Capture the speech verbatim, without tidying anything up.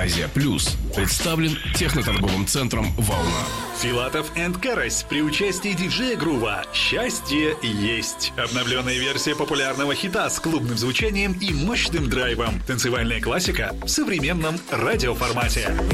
Азия Плюс представлен техноторговым центром «Волна». Филатов энд Карась при участии диджея Грува. «Счастье есть». Обновленная версия популярного хита с клубным звучанием и мощным драйвом. Танцевальная классика в современном радиоформате.